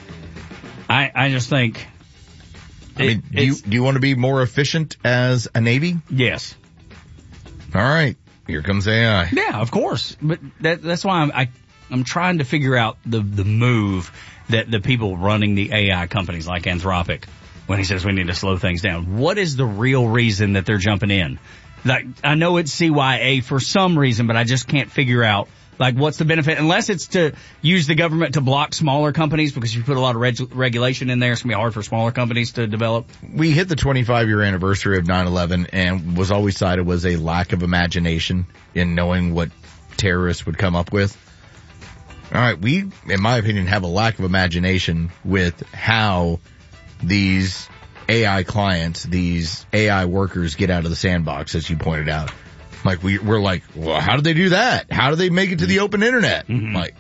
I, I just think... I mean, do you, do you want to be more efficient as a Navy? Yes. All right. Here comes A I. Yeah, of course. But that, that's why I'm, I, I'm trying to figure out the, the move that the people running the A I companies like Anthropic, when he says we need to slow things down. What is the real reason that they're jumping in? Like, I know it's C Y A for some reason, but I just can't figure out, like, what's the benefit? Unless it's to use the government to block smaller companies, because if you put a lot of reg- regulation in there, it's going to be hard for smaller companies to develop. We hit the twenty-five year anniversary of nine eleven, and was always cited was a lack of imagination in knowing what terrorists would come up with. All right, we, in my opinion, have a lack of imagination with how these A I clients, these A I workers get out of the sandbox, as you pointed out. Like, we, we're like, well, how did they do that? How do they make it to the open internet? Mm-hmm. Like,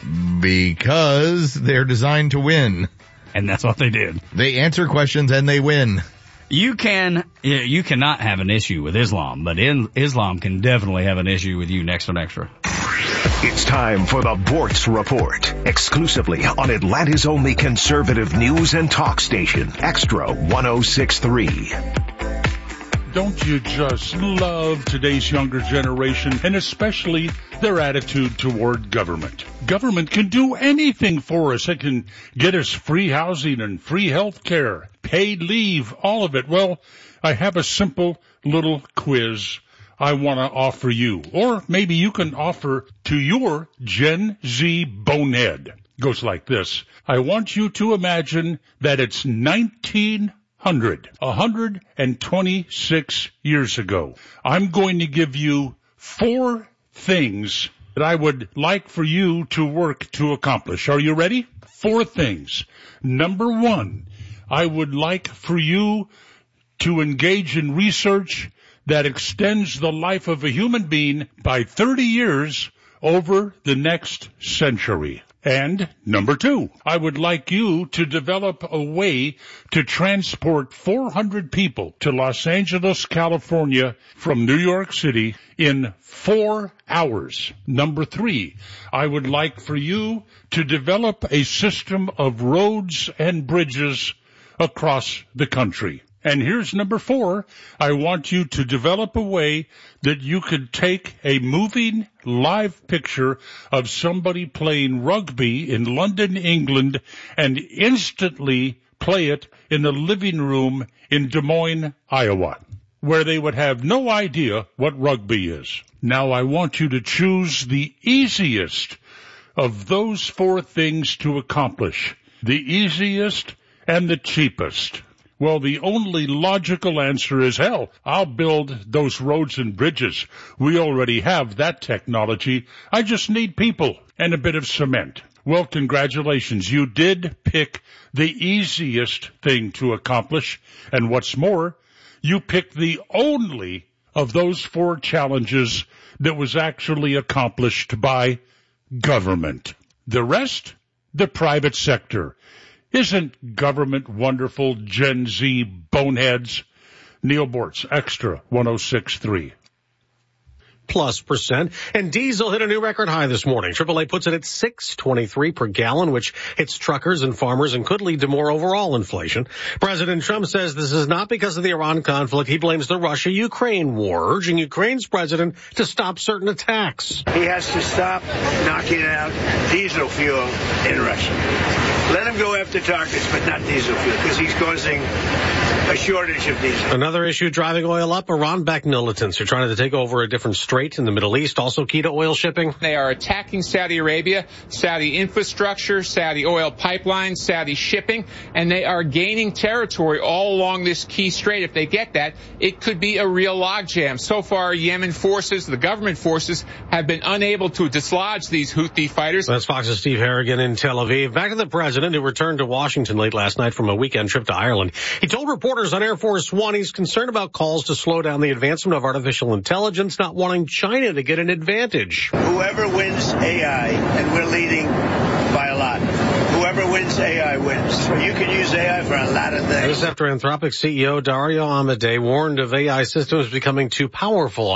because they're designed to win. And that's what they did. They answer questions and they win. You can, you cannot have an issue with Islam, but in, Islam can definitely have an issue with you next on Extra. It's time for the Bortz Report, exclusively on Atlanta's only conservative news and talk station, Extra one oh six point three. Don't you just love today's younger generation, and especially their attitude toward government? Government can do anything for us. It can get us free housing and free health care, paid leave, all of it. Well, I have a simple little quiz I want to offer you, or maybe you can offer to your Gen Z bonehead. Goes like this. I want you to imagine that it's nineteen hundred, one hundred twenty-six years ago. I'm going to give you four things that I would like for you to work to accomplish. Are you ready? Four things. Number one, I would like for you to engage in research that extends the life of a human being by thirty years over the next century. And number two, I would like you to develop a way to transport four hundred people to Los Angeles, California from New York City in four hours. Number three, I would like for you to develop a system of roads and bridges across the country. And here's number four. I want you to develop a way that you could take a moving live picture of somebody playing rugby in London, England, and instantly play it in the living room in Des Moines, Iowa, where they would have no idea what rugby is. Now I want you to choose the easiest of those four things to accomplish. The easiest and the cheapest. Well, the only logical answer is, hell, I'll build those roads and bridges. We already have that technology. I just need people and a bit of cement. Well, congratulations. You did pick the easiest thing to accomplish. And what's more, you picked the only of those four challenges that was actually accomplished by government. The rest, the private sector. Isn't government wonderful, Gen Z boneheads? Neil Bortz, Extra one oh six point three. Plus percent. And diesel hit a new record high this morning. triple A puts it at six twenty-three per gallon, which hits truckers and farmers and could lead to more overall inflation. President Trump says this is not because of the Iran conflict. He blames the Russia-Ukraine war, urging Ukraine's president to stop certain attacks. He has to stop knocking out diesel fuel in Russia. Let him go after targets, but not diesel fuel, because he's causing a shortage of diesel. Another issue driving oil up, Iran-backed militants are trying to take over a different strait in the Middle East, also key to oil shipping. They are attacking Saudi Arabia, Saudi infrastructure, Saudi oil pipelines, Saudi shipping, and they are gaining territory all along this key strait. If they get that, it could be a real logjam. So far, Yemen forces, the government forces, have been unable to dislodge these Houthi fighters. That's Fox's Steve Harrigan in Tel Aviv. Back to the president, who returned to Washington late last night from a weekend trip to Ireland. He told reporters on Air Force One he's concerned about calls to slow down the advancement of artificial intelligence, not wanting China to get an advantage. Whoever wins A I, and we're leading by a lot, whoever wins A I wins. You can use A I for a lot of things. This after Anthropic C E O Dario Amodei warned of A I systems becoming too powerful.